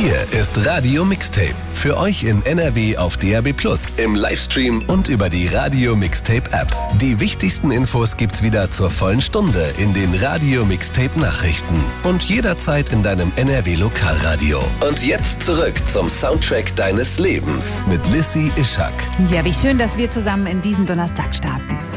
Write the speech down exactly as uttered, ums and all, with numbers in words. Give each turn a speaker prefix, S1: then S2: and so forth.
S1: Hier ist Radio Mixtape. Für euch in N R W auf D A B plus, im Livestream und über die Radio Mixtape App. Die wichtigsten Infos gibt's wieder zur vollen Stunde in den Radio Mixtape Nachrichten und jederzeit in deinem N R W Lokalradio. Und jetzt zurück zum Soundtrack deines Lebens mit Lissy Ischak.
S2: Ja, wie schön, dass wir zusammen in diesen Donnerstag starten.